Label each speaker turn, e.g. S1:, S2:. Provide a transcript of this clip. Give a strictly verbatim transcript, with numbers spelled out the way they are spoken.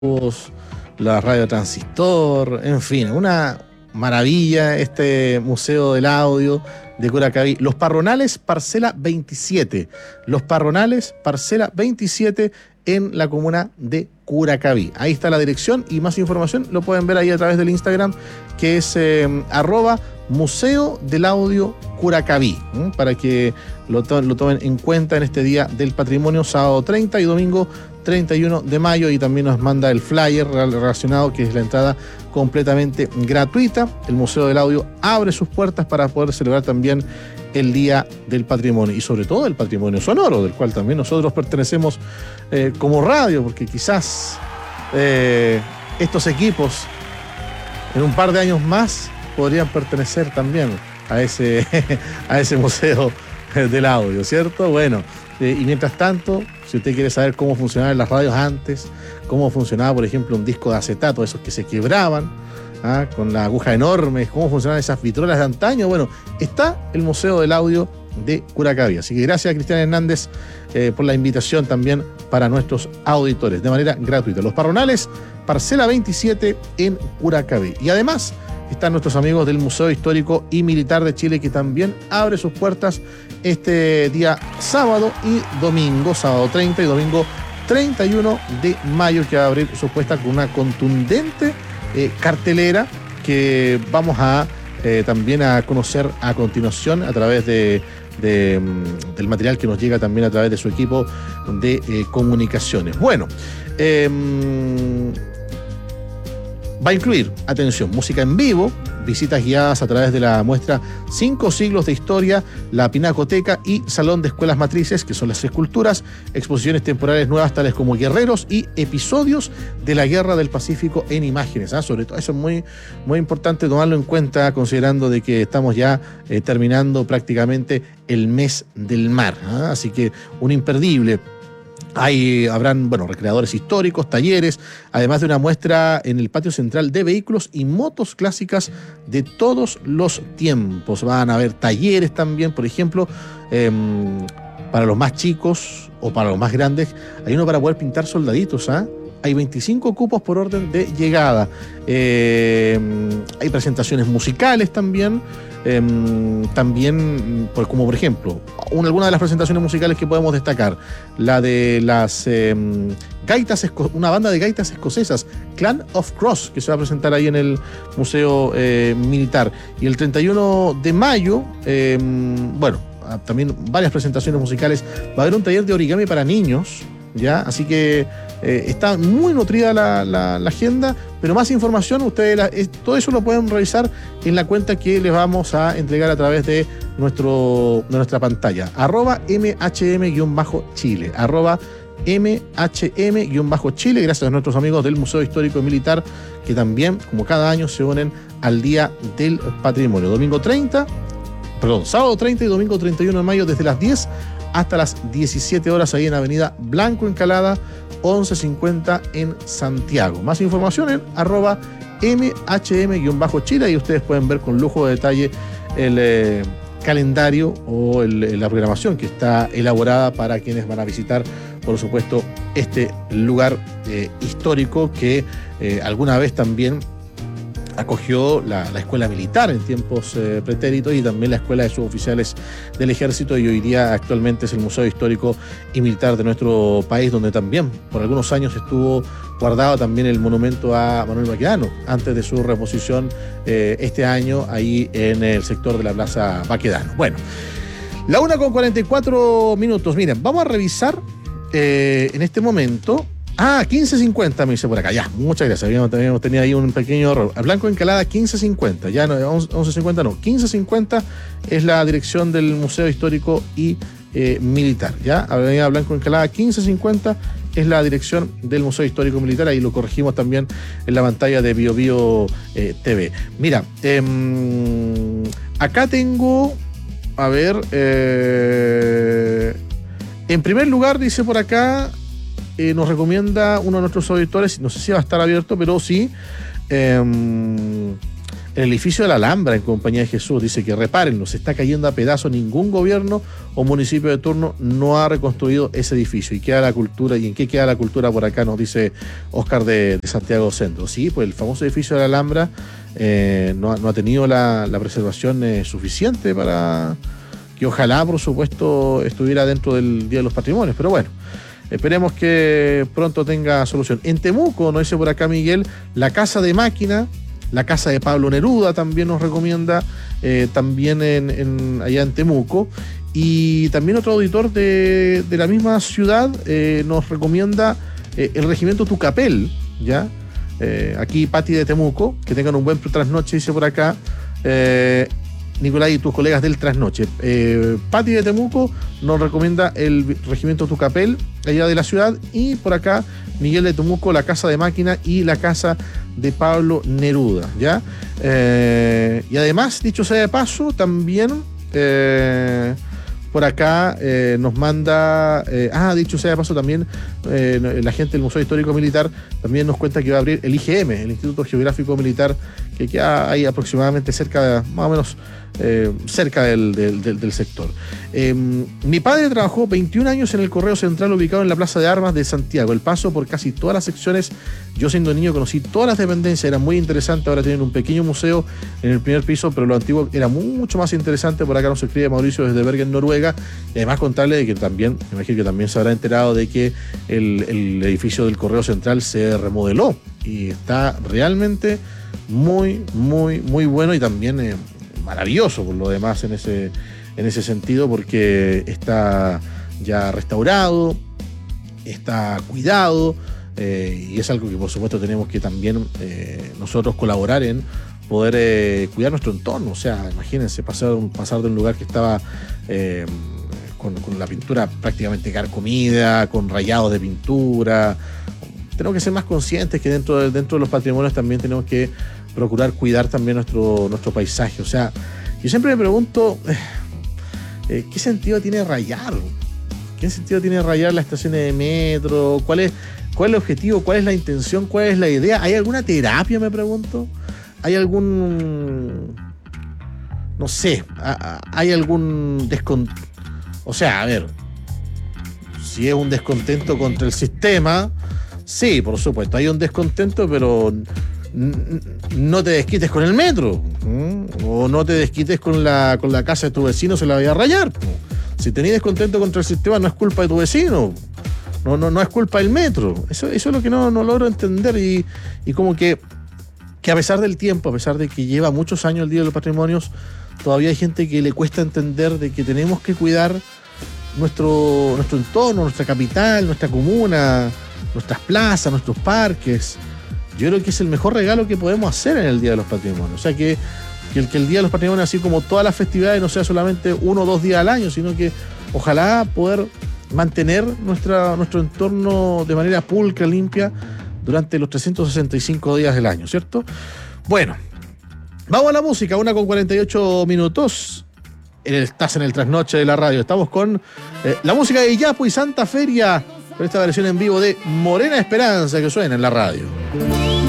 S1: la radio transistor, en fin, una maravilla este Museo del Audio de Curacaví. Los Parronales, parcela veintisiete. Los Parronales, parcela veintisiete en la comuna de Curacaví. Ahí está la dirección y más información lo pueden ver ahí a través del Instagram, que es eh, arroba Museo del Audio Curacaví, ¿eh? Para que lo, to lo tomen en cuenta en este Día del Patrimonio, sábado treinta y domingo treinta y uno de mayo, y también nos manda el flyer relacionado, que es la entrada completamente gratuita. El Museo del Audio abre sus puertas para poder celebrar también el Día del Patrimonio y sobre todo el patrimonio sonoro, del cual también nosotros pertenecemos eh, como radio, porque quizás eh, estos equipos en un par de años más podrían pertenecer también a ese, a ese Museo del Audio, ¿cierto? Bueno, eh, y mientras tanto, si usted quiere saber cómo funcionaban las radios antes, cómo funcionaba, por ejemplo, un disco de acetato, esos que se quebraban, ¿ah? Con la aguja enorme, cómo funcionaban esas vitrolas de antaño, bueno, está el Museo del Audio de Curacaví. Así que gracias a Cristian Hernández eh, por la invitación también para nuestros auditores, de manera gratuita. Los Parronales, parcela veintisiete en Curacaví. Y además están nuestros amigos del Museo Histórico y Militar de Chile, que también abre sus puertas este día sábado y domingo, sábado treinta y domingo treinta y uno de mayo, que va a abrir sus puertas con una contundente eh, cartelera que vamos a eh, también a conocer a continuación a través de, de, del material que nos llega también a través de su equipo de eh, comunicaciones. Bueno, eh, va a incluir, atención, música en vivo, visitas guiadas a través de la muestra Cinco Siglos de Historia, la Pinacoteca y Salón de Escuelas Matrices, que son las esculturas, exposiciones temporales nuevas tales como Guerreros y episodios de la Guerra del Pacífico en imágenes. ¿eh? Sobre todo eso es muy, muy importante tomarlo en cuenta, considerando de que estamos ya eh, terminando prácticamente el mes del mar. ¿eh? Así que un imperdible. Ahí habrán, bueno, recreadores históricos, talleres, además de una muestra en el patio central de vehículos y motos clásicas de todos los tiempos. Van a haber talleres también, por ejemplo, eh, para los más chicos o para los más grandes. Hay uno para poder pintar soldaditos, ¿ah? ¿eh? Hay veinticinco cupos por orden de llegada. Eh, hay presentaciones musicales también. Eh, también, pues, como por ejemplo, una, alguna de las presentaciones musicales que podemos destacar, la de las eh, gaitas, una banda de gaitas escocesas, Clan of Cross, que se va a presentar ahí en el Museo eh, Militar. Y el treinta y uno de mayo, eh, bueno, también varias presentaciones musicales. Va a haber un taller de origami para niños, ¿ya? Así que eh, está muy nutrida la, la, la agenda, pero más información, ustedes la, es, todo eso lo pueden revisar en la cuenta que les vamos a entregar a través de, nuestro, de nuestra pantalla, arroba M H M-Chile, arroba M H M-Chile, gracias a nuestros amigos del Museo Histórico y Militar, que también, como cada año, se unen al Día del Patrimonio. Domingo treinta, perdón, sábado treinta y domingo treinta y uno de mayo, desde las diez hasta las diecisiete horas, ahí en Avenida Blanco Encalada once cincuenta en Santiago. Más información en arroba M H M-Chile, y ustedes pueden ver con lujo de detalle el eh, calendario o el, la programación que está elaborada para quienes van a visitar, por supuesto, este lugar eh, histórico que eh, alguna vez también acogió la, la escuela militar en tiempos eh, pretéritos, y también la escuela de suboficiales del ejército, y hoy día actualmente es el Museo Histórico y Militar de nuestro país, donde también por algunos años estuvo guardado también el monumento a Manuel Baquedano, antes de su reposición eh, este año ahí en el sector de la Plaza Baquedano. Bueno, la una con cuarenta y cuatro minutos. Miren, vamos a revisar eh, en este momento. Ah, quince cincuenta me dice por acá. Ya, muchas gracias. Habíamos, habíamos tenido ahí un pequeño error. A Blanco Encalada quince cincuenta. Ya no, once cincuenta no. quince cincuenta es la dirección del Museo Histórico y eh, Militar. Ya, Avenida Blanco Encalada quince cincuenta es la dirección del Museo Histórico y Militar. Ahí lo corregimos también en la pantalla de Bio Bio eh, T V. Mira, eh, acá tengo, a ver, eh, en primer lugar dice por acá, Eh, nos recomienda uno de nuestros auditores, no sé si va a estar abierto, pero sí, eh, El edificio de la Alhambra en Compañía de Jesús dice que repárenlo, se está cayendo a pedazos, ningún gobierno o municipio de turno no ha reconstruido ese edificio. Y queda la cultura, ¿y en qué queda la cultura por acá? Nos dice Oscar de, de Santiago Centro. Sí, pues el famoso edificio de la Alhambra eh, no, no ha tenido la, la preservación eh, suficiente para que ojalá, por supuesto, estuviera dentro del Día de los Patrimonios. Pero bueno, esperemos que pronto tenga solución. En Temuco, nos dice por acá Miguel, la Casa de Máquina, la casa de Pablo Neruda también nos recomienda, eh, también en, en, allá en Temuco. Y también otro auditor de, de la misma ciudad eh, nos recomienda eh, el regimiento Tucapel, ¿ya? Eh, aquí Pati de Temuco, que tengan un buen trasnoche, dice por acá. Eh, Nicolás y tus colegas del trasnoche. Eh, Pati de Temuco nos recomienda el regimiento Tucapel, allá de la ciudad, y por acá Miguel de Temuco, la casa de Máquina y la casa de Pablo Neruda, ¿ya? Eh, y además, dicho sea de paso, también eh, por acá eh, nos manda, eh, ah, dicho sea de paso también, eh, la gente del Museo Histórico Militar también nos cuenta que va a abrir el I G M, el Instituto Geográfico Militar, que queda ahí aproximadamente cerca, de, más o menos, Eh, cerca del, del, del, del sector. Eh, mi padre trabajó veintiún años en el Correo Central ubicado en la Plaza de Armas de Santiago. El paso por casi todas las secciones, yo siendo niño conocí todas las dependencias, era muy interesante. Ahora tienen un pequeño museo en el primer piso, pero lo antiguo era mucho más interesante. Por acá nos escribe Mauricio desde Bergen, Noruega, y además contarle de que también, me imagino que también se habrá enterado de que el, el edificio del Correo Central se remodeló y está realmente muy, muy, muy bueno, y también eh, maravilloso por lo demás en ese, en ese sentido, porque está ya restaurado, está cuidado, eh, y es algo que por supuesto tenemos que también eh, nosotros colaborar en poder eh, cuidar nuestro entorno. O sea, imagínense pasar, pasar de un lugar que estaba eh, con, con la pintura prácticamente carcomida, con rayados de pintura. Tenemos que ser más conscientes que dentro de, dentro de los patrimonios también tenemos que procurar cuidar también nuestro, nuestro paisaje. O sea, yo siempre me pregunto, eh, ¿qué sentido tiene rayar? ¿Qué sentido tiene rayar las estaciones de metro? ¿Cuál es, cuál es el objetivo? ¿Cuál es la intención? ¿Cuál es la idea? ¿Hay alguna terapia, me pregunto? ¿Hay algún... no sé, hay algún descontento? O sea, a ver, si es un descontento contra el sistema, sí, por supuesto, hay un descontento, pero no te desquites con el metro, ¿m? O no te desquites con la, con la casa de tu vecino, se la vaya a rayar. Si tenés descontento contra el sistema, no es culpa de tu vecino, no, no, no es culpa del metro. Eso, eso es lo que no, no logro entender, y, y como que, que a pesar del tiempo, a pesar de que lleva muchos años el Día de los Patrimonios, todavía hay gente que le cuesta entender de que tenemos que cuidar nuestro, nuestro entorno, nuestra capital, nuestra comuna, nuestras plazas, nuestros parques. Yo creo que es el mejor regalo que podemos hacer en el Día de los Patrimonios. O sea, que, que, el, que el Día de los Patrimonios, así como todas las festividades, no sea solamente uno o dos días al año, sino que ojalá poder mantener nuestra, nuestro entorno de manera pulcra, limpia, durante los trescientos sesenta y cinco días del año, ¿cierto? Bueno, vamos a la música, una con cuarenta y ocho minutos. Estás en el trasnoche de la radio. Estamos con eh, la música de Yapo y Santa Feria, con esta versión en vivo de Morena Esperanza que suena en la radio.